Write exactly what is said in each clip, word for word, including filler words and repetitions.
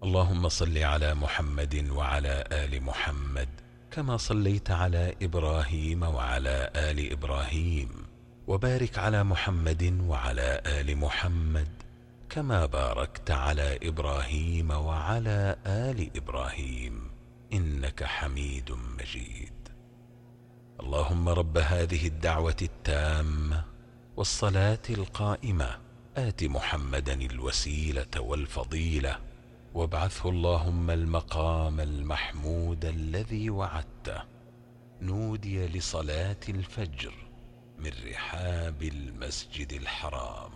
اللهم صل على محمد وعلى آل محمد كما صليت على إبراهيم وعلى آل إبراهيم، وبارك على محمد وعلى آل محمد كما باركت على إبراهيم وعلى آل إبراهيم إنك حميد مجيد. اللهم رب هذه الدعوة التامة والصلاة القائمة آت محمدا الوسيلة والفضيلة وابعثه اللهم المقام المحمود الذي وعدته. نودي لصلاة الفجر من رحاب المسجد الحرام.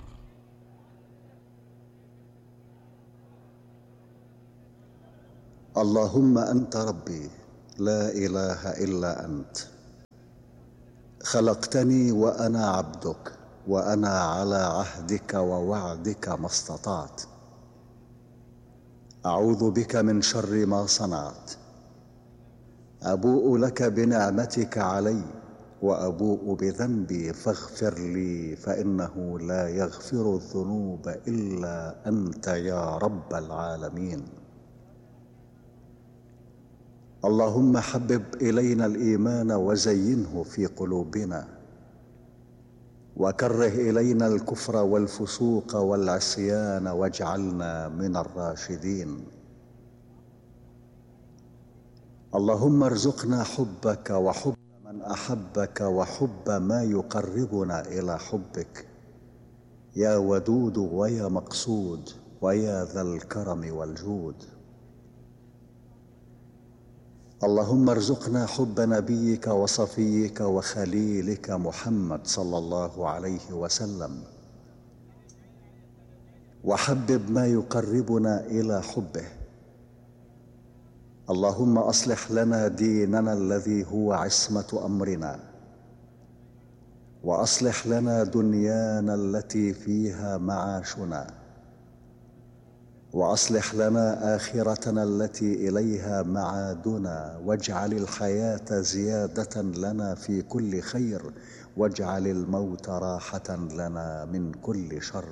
اللهم أنت ربي لا إله إلا أنت، خلقتني وأنا عبدك، وأنا على عهدك ووعدك ما استطعت. أعوذ بك من شر ما صنعت، أبوء لك بنعمتك علي وأبوء بذنبي فاغفر لي، فإنه لا يغفر الذنوب إلا أنت يا رب العالمين. اللهم حبب إلينا الإيمان وزينه في قلوبنا، وكره إلينا الكفر والفسوق والعصيان واجعلنا من الراشدين. اللهم ارزقنا حبك وحب من أحبك وحب ما يقربنا إلى حبك، يا ودود ويا مقصود ويا ذا الكرم والجود. اللهم ارزقنا حب نبيك وصفيك وخليلك محمد صلى الله عليه وسلم، وحبب ما يقربنا إلى حبه. اللهم أصلح لنا ديننا الذي هو عصمة أمرنا، وأصلح لنا دنيانا التي فيها معاشنا، وأصلح لنا آخرتنا التي إليها معادنا، واجعل الحياة زيادة لنا في كل خير، واجعل الموت راحة لنا من كل شر.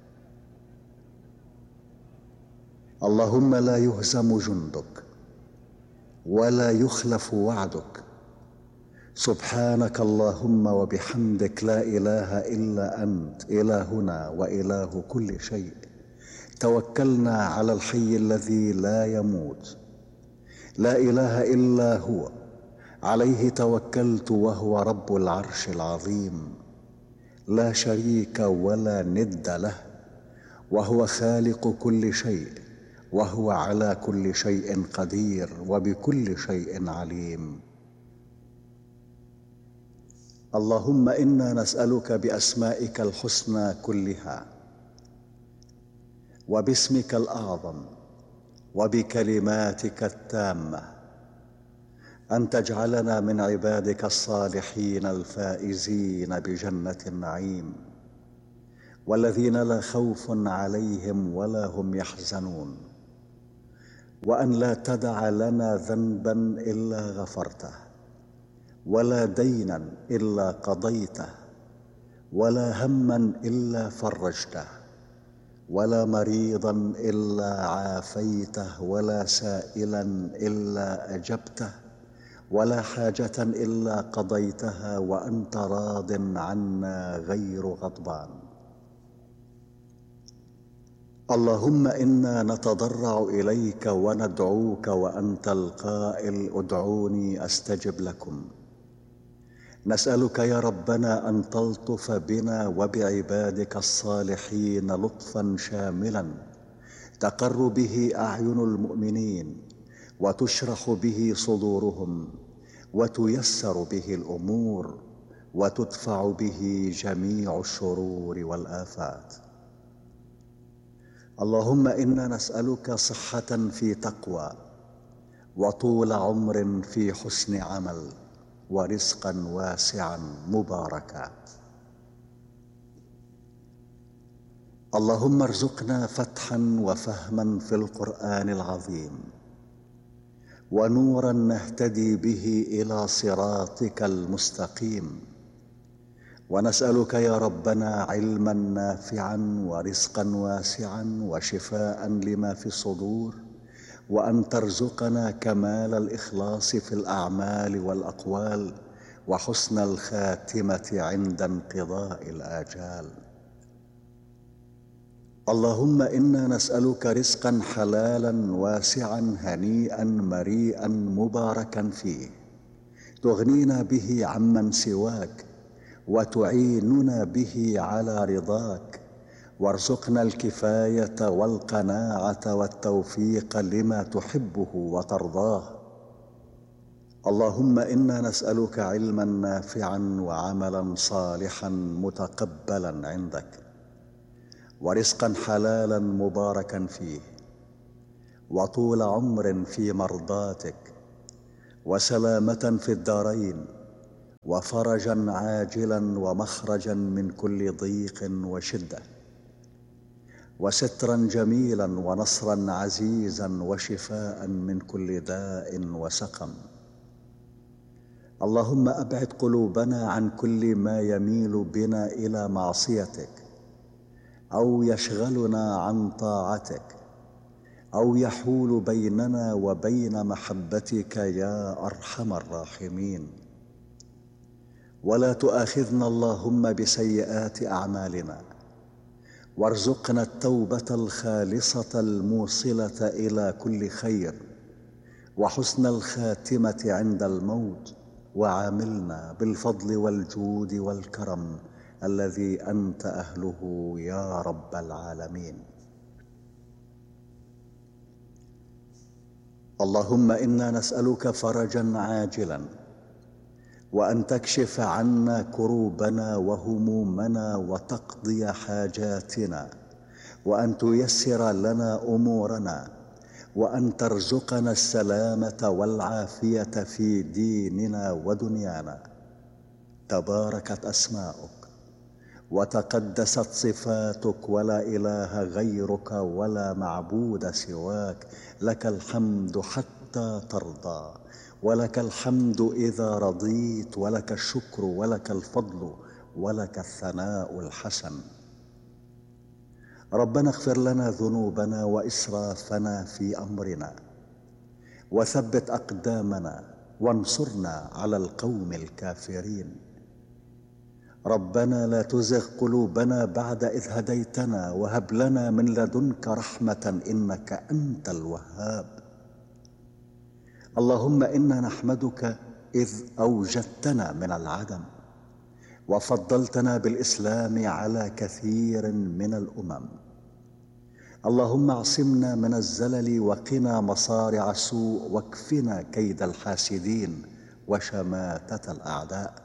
اللهم لا يهزم جندك ولا يخلف وعدك. سبحانك اللهم وبحمدك، لا إله إلا أنت إلهنا وإله كل شيء. توكلنا على الحي الذي لا يموت، لا إله إلا هو، عليه توكلت وهو رب العرش العظيم، لا شريك ولا ند له، وهو خالق كل شيء، وهو على كل شيء قدير وبكل شيء عليم. اللهم إنا نسألك بأسمائك الحسنى كلها، وباسمك الأعظم، وبكلماتك التامة، أن تجعلنا من عبادك الصالحين الفائزين بجنة النعيم، والذين لا خوف عليهم ولا هم يحزنون، وأن لا تدع لنا ذنبا إلا غفرته، ولا دينا إلا قضيته، ولا هما إلا فرجته، ولا مريضا إلا عافيته، ولا سائلا إلا أجبته، ولا حاجة إلا قضيتها وأنت راض عنا غير غضبان. اللهم إنا نتضرع إليك وندعوك وأنت القائل ادعوني أستجب لكم. نسألك يا ربنا أن تلطف بنا وبعبادك الصالحين لطفا شاملا تقر به أعين المؤمنين، وتشرح به صدورهم، وتيسر به الأمور، وتدفع به جميع الشرور والآفات. اللهم إنا نسألك صحة في تقوى، وطول عمر في حسن عمل، ورزقا واسعا مباركا. اللهم ارزقنا فتحا وفهما في القرآن العظيم، ونورا نهتدي به إلى صراطك المستقيم. ونسألك يا ربنا علما نافعا ورزقا واسعا وشفاء لما في الصدور، وأن ترزقنا كمال الإخلاص في الأعمال والأقوال وحسن الخاتمة عند انقضاء الآجال. اللهم إنا نسألك رزقا حلالا واسعا هنيئا مريئا مباركا فيه، تغنينا به عمن سواك وتعيننا به على رضاك، وارزقنا الكفاية والقناعة والتوفيق لما تحبه وترضاه. اللهم إنا نسألك علما نافعا وعملا صالحا متقبلا عندك، ورزقا حلالا مباركا فيه، وطول عمر في مرضاتك، وسلامة في الدارين، وفرجا عاجلا ومخرجا من كل ضيق وشدة، وسترا جميلا ونصرا عزيزا وشفاء من كل داء وسقم. اللهم أبعد قلوبنا عن كل ما يميل بنا إلى معصيتك أو يشغلنا عن طاعتك أو يحول بيننا وبين محبتك يا أرحم الراحمين. ولا تؤاخذنا اللهم بسيئات أعمالنا، وارزقنا التوبة الخالصة الموصلة إلى كل خير وحسن الخاتمة عند الموت، وعاملنا بالفضل والجود والكرم الذي أنت أهله يا رب العالمين. اللهم إنا نسألك فرجا عاجلا، وأن تكشف عنا كروبنا وهمومنا وتقضي حاجاتنا، وأن تيسر لنا أمورنا، وأن ترزقنا السلامة والعافية في ديننا ودنيانا. تباركت أسماؤك وتقدست صفاتك، ولا إله غيرك ولا معبود سواك. لك الحمد حتى ترضى، ولك الحمد إذا رضيت، ولك الشكر ولك الفضل ولك الثناء الحسن. ربنا اغفر لنا ذنوبنا وإسرافنا في أمرنا، وثبت أقدامنا وانصرنا على القوم الكافرين. ربنا لا تزغ قلوبنا بعد إذ هديتنا، وهب لنا من لدنك رحمة إنك أنت الوهاب. اللهم إنا نحمدك إذ أوجدتنا من العدم، وفضلتنا بالإسلام على كثير من الأمم. اللهم اعصمنا من الزلل، وقنا مصارع السوء، واكفنا كيد الحاسدين وشماتة الأعداء.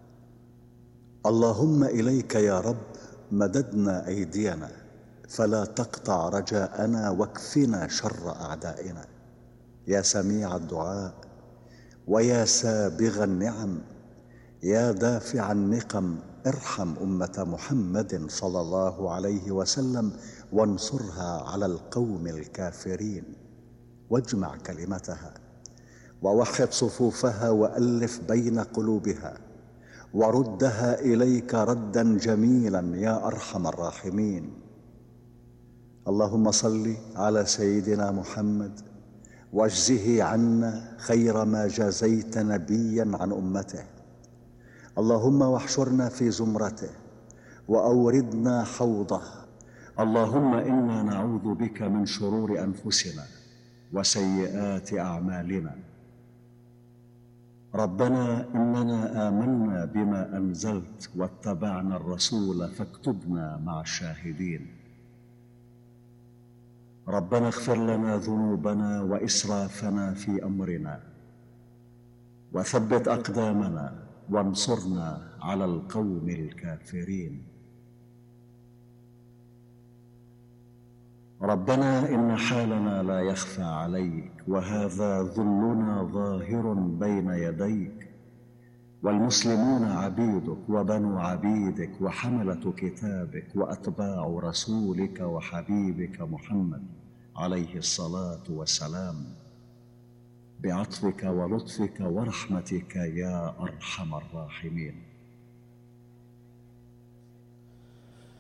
اللهم إليك يا رب مددنا أيدينا، فلا تقطع رجاءنا، واكفنا شر أعدائنا. يا سميع الدعاء، ويا سابغ النعم، يا دافع النقم، ارحم أمة محمد صلى الله عليه وسلم، وانصرها على القوم الكافرين، واجمع كلمتها، ووحد صفوفها، وألف بين قلوبها، وردها إليك ردا جميلا يا أرحم الراحمين. اللهم صل على سيدنا محمد، واجزه عنا خير ما جازيت نبيا عن أمته. اللهم واحشرنا في زمرته، وأوردنا حوضه. اللهم إنا نعوذ بك من شرور أنفسنا وسيئات أعمالنا. ربنا إننا آمنا بما أنزلت، واتبعنا الرسول، فاكتبنا مع الشاهدين. ربنا اغفر لنا ذنوبنا وإسرافنا في أمرنا، وثبت أقدامنا، وانصرنا على القوم الكافرين. ربنا إن حالنا لا يخفى عليك، وهذا ذلنا ظاهر بين يديك، والمسلمون عبيدك وبنو عبيدك وحملة كتابك وأتباع رسولك وحبيبك محمد عليه الصلاة والسلام، بعطفك ولطفك ورحمتك يا أرحم الراحمين.